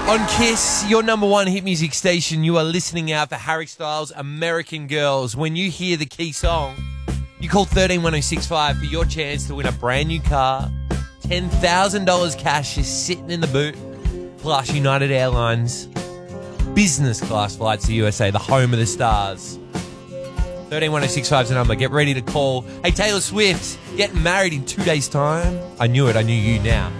On Kiss, your number one hit music station, you are listening out for Harry Styles' American Girls. When you hear the key song, you call 131065 for your chance to win a brand new car. $10,000 cash is sitting in the boot, plus United Airlines business class flights to USA, the home of the stars. 131065 is the number. Get ready to call. Hey, Taylor Swift, getting married in 2 days' time. I knew it. I knew you now.